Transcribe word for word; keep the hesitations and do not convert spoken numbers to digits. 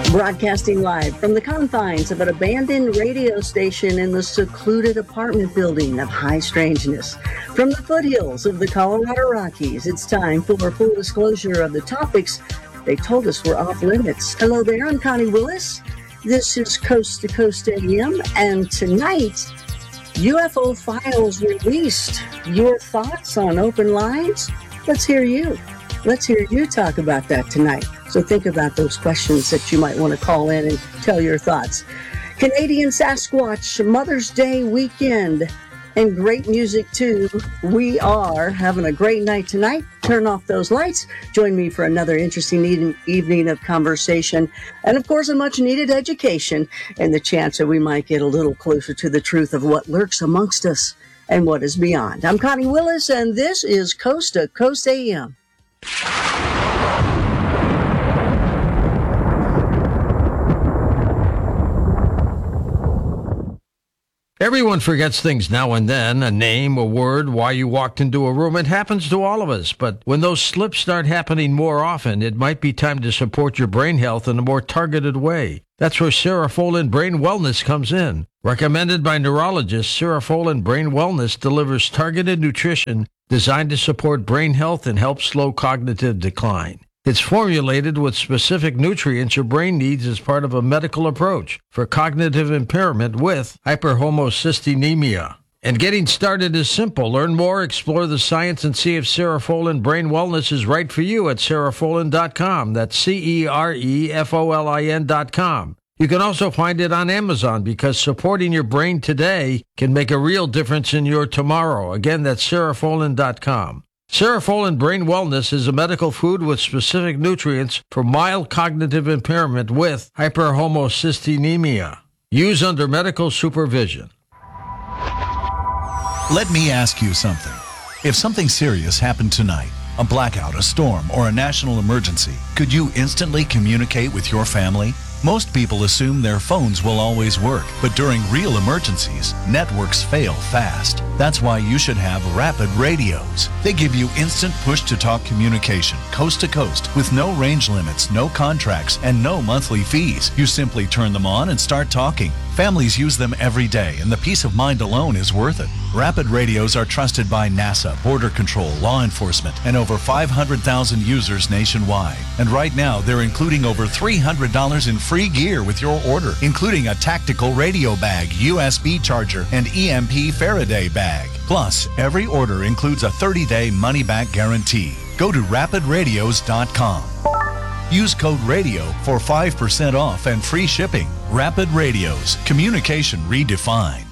Broadcasting live from the confines of an abandoned radio station in the secluded apartment building of High Strangeness. From the foothills of the Colorado Rockies, it's time for full disclosure of the topics they told us were off limits. Hello there, I'm Connie Willis. This is Coast to Coast A M, and tonight, U F O Files released. Your thoughts on open lines? Let's hear you. Let's hear you talk about that tonight. So think about those questions that you might want to call in and tell your thoughts. Canadian Sasquatch Mother's Day weekend and great music too. We are having a great night tonight. Turn off those lights. Join me for another interesting evening of conversation and, of course, a much-needed education and the chance that we might get a little closer to the truth of what lurks amongst us and what is beyond. I'm Connie Willis, and this is Coast to Coast A M. Everyone forgets things now and then, a name, a word, why you walked into a room. It happens to all of us, but when those slips start happening more often, it might be time to support your brain health in a more targeted way. That's where Cerefolin Brain Wellness comes in. Recommended by neurologists, Cerefolin Brain Wellness delivers targeted nutrition designed to support brain health and help slow cognitive decline. It's formulated with specific nutrients your brain needs as part of a medical approach for cognitive impairment with hyperhomocysteine. And getting started is simple. Learn more, explore the science, and see if Cerefolin Brain Wellness is right for you at cerefolin dot com. That's C E R E F O L I N dot com. You can also find it on Amazon because supporting your brain today can make a real difference in your tomorrow. Again, that's cerefolin dot com. Cerefolin Brain Wellness is a medical food with specific nutrients for mild cognitive impairment with hyperhomocysteine. Use under medical supervision. Let me ask you something. If something serious happened tonight, a blackout, a storm, or a national emergency, could you instantly communicate with your family? Most people assume their phones will always work, but during real emergencies, networks fail fast. That's why you should have Rapid Radios. They give you instant push-to-talk communication, coast to coast, with no range limits, no contracts, and no monthly fees. You simply turn them on and start talking. Families use them every day, and the peace of mind alone is worth it. Rapid Radios are trusted by NASA, Border Control, law enforcement, and over five hundred thousand users nationwide. And right now, they're including over three hundred dollars in free gear with your order, including a tactical radio bag, U S B charger, and E M P Faraday bag. Plus, every order includes a thirty-day money-back guarantee. Go to rapid radios dot com. Use code RADIO for five percent off and free shipping. Rapid Radios, communication redefined.